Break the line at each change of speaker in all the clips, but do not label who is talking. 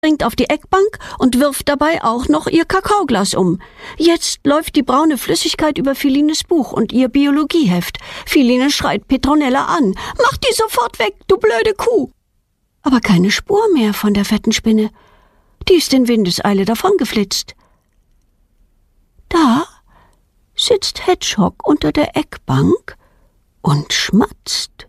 springt auf die Eckbank und wirft dabei auch noch ihr Kakaoglas um. Jetzt läuft die braune Flüssigkeit über Philines Buch und ihr Biologieheft. Philine schreit Petronella an. »Mach die sofort weg, du blöde Kuh!« Aber keine Spur mehr von der fetten Spinne. Die ist in Windeseile davongeflitzt. Da sitzt Hedgehog unter der Eckbank und schmatzt.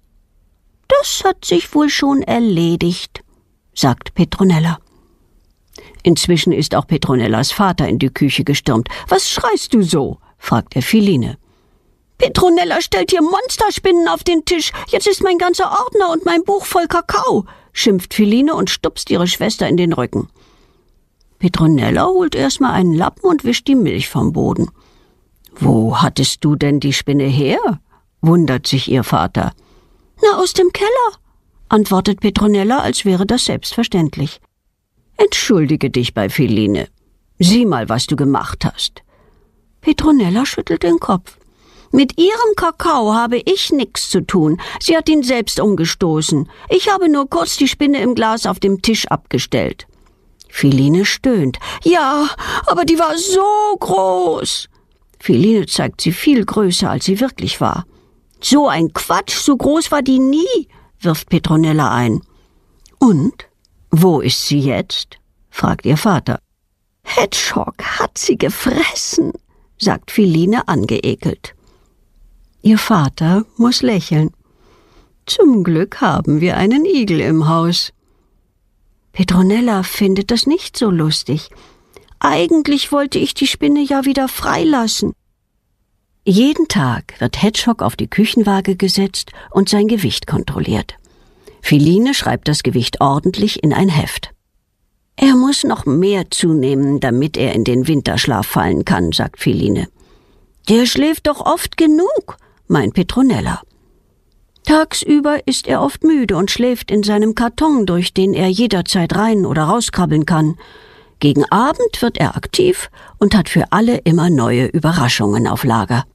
»Das hat sich wohl schon erledigt«, sagt Petronella. Inzwischen ist auch Petronellas Vater in die Küche gestürmt. »Was schreist du so?« fragt er Philine. »Petronella stellt hier Monsterspinnen auf den Tisch. Jetzt ist mein ganzer Ordner und mein Buch voll Kakao«, schimpft Philine und stupst ihre Schwester in den Rücken. Petronella holt erstmal einen Lappen und wischt die Milch vom Boden. »Wo hattest du denn die Spinne her?« wundert sich ihr Vater. »Na, aus dem Keller«, antwortet Petronella, als wäre das selbstverständlich. »Entschuldige dich bei Philine. Sieh mal, was du gemacht hast.« Petronella schüttelt den Kopf. »Mit ihrem Kakao habe ich nichts zu tun. Sie hat ihn selbst umgestoßen. Ich habe nur kurz die Spinne im Glas auf dem Tisch abgestellt.« Philine stöhnt. »Ja, aber die war so groß.« Philine zeigt sie viel größer, als sie wirklich war. »So ein Quatsch, so groß war die nie«, wirft Petronella ein. »Und? Wo ist sie jetzt?« fragt ihr Vater. »Hedgehog hat sie gefressen«, sagt Philine angeekelt. Ihr Vater muss lächeln. »Zum Glück haben wir einen Igel im Haus.« Petronella findet das nicht so lustig. »Eigentlich wollte ich die Spinne ja wieder freilassen.« Jeden Tag wird Hedgehog auf die Küchenwaage gesetzt und sein Gewicht kontrolliert. Philine schreibt das Gewicht ordentlich in ein Heft. »Er muss noch mehr zunehmen, damit er in den Winterschlaf fallen kann«, sagt Philine. »Der schläft doch oft genug«, meint Petronella. Tagsüber ist er oft müde und schläft in seinem Karton, durch den er jederzeit rein oder rauskrabbeln kann. Gegen Abend wird er aktiv und hat für alle immer neue Überraschungen auf Lager.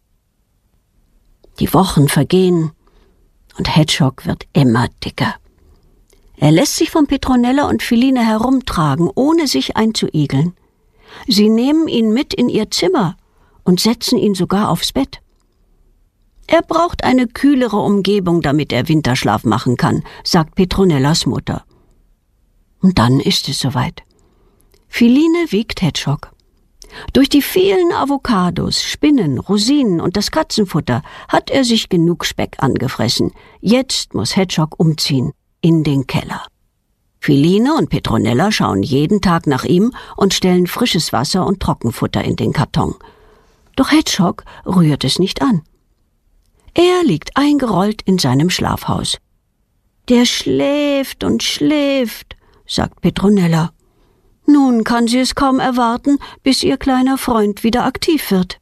Die Wochen vergehen und Hedgehog wird immer dicker. Er lässt sich von Petronella und Philine herumtragen, ohne sich einzuigeln. Sie nehmen ihn mit in ihr Zimmer und setzen ihn sogar aufs Bett. Er braucht eine kühlere Umgebung, damit er Winterschlaf machen kann, sagt Petronellas Mutter. Und dann ist es soweit. Philine wiegt Hedgehog. Durch die vielen Avocados, Spinnen, Rosinen und das Katzenfutter hat er sich genug Speck angefressen. Jetzt muss Hedgehog umziehen, in den Keller. Philine und Petronella schauen jeden Tag nach ihm und stellen frisches Wasser und Trockenfutter in den Karton. Doch Hedgehog rührt es nicht an. Er liegt eingerollt in seinem Schlafhaus. »Der schläft und schläft«, sagt Petronella. Nun kann sie es kaum erwarten, bis ihr kleiner Freund wieder aktiv wird.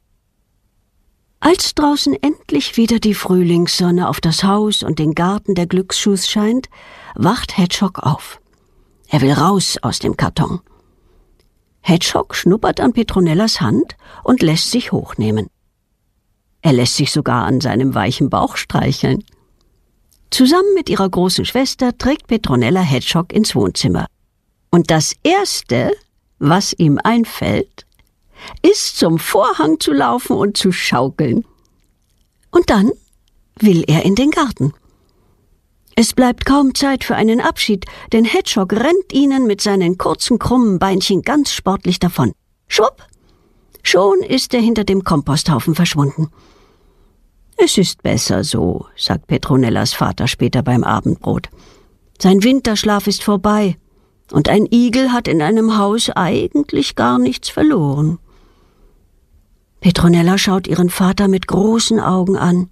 Als draußen endlich wieder die Frühlingssonne auf das Haus und den Garten der Glücksschuhs scheint, wacht Hedgehog auf. Er will raus aus dem Karton. Hedgehog schnuppert an Petronellas Hand und lässt sich hochnehmen. Er lässt sich sogar an seinem weichen Bauch streicheln. Zusammen mit ihrer großen Schwester trägt Petronella Hedgehog ins Wohnzimmer. Und das Erste, was ihm einfällt, ist, zum Vorhang zu laufen und zu schaukeln. Und dann will er in den Garten. Es bleibt kaum Zeit für einen Abschied, denn Hedgehog rennt ihnen mit seinen kurzen, krummen Beinchen ganz sportlich davon. Schwupp! Schon ist er hinter dem Komposthaufen verschwunden. »Es ist besser so«, sagt Petronellas Vater später beim Abendbrot. »Sein Winterschlaf ist vorbei, und ein Igel hat in einem Haus eigentlich gar nichts verloren.« Petronella schaut ihren Vater mit großen Augen an.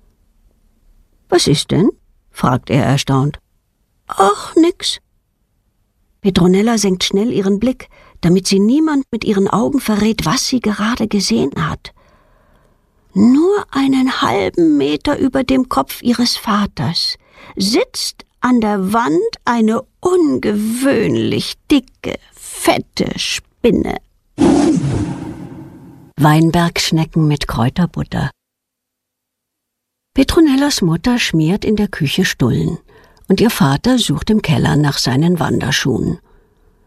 »Was ist denn?« fragt er erstaunt. »Ach, nix.« Petronella senkt schnell ihren Blick, damit sie niemand mit ihren Augen verrät, was sie gerade gesehen hat. Nur einen halben Meter über dem Kopf ihres Vaters sitzt an der Wand eine ungewöhnlich dicke, fette Spinne. Weinbergschnecken mit Kräuterbutter. Petronellas Mutter schmiert in der Küche Stullen und ihr Vater sucht im Keller nach seinen Wanderschuhen.